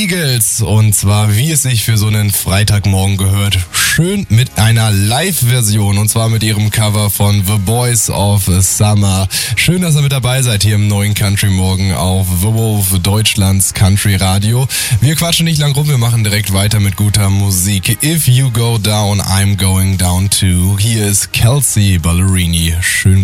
Eagles. Und zwar, wie es sich für so einen Freitagmorgen gehört, schön mit einer Live-Version. Und zwar mit ihrem Cover von The Boys of Summer. Schön, dass ihr mit dabei seid hier im neuen Country Morgen auf The Wolf, Deutschlands Country Radio. Wir quatschen nicht lang rum, wir machen direkt weiter mit guter Musik. If you go down, I'm going down too. Hier ist Kelsea Ballerini. Schön